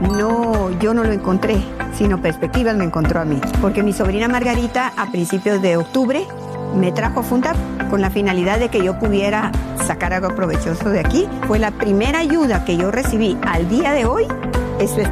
No, yo no lo encontré, sino Perspectivas me encontró a mí. Porque mi sobrina Margarita a principios de octubre me trajo a Fundap con la finalidad de que yo pudiera sacar algo provechoso de aquí. Fue la primera ayuda que yo recibí al día de hoy, es su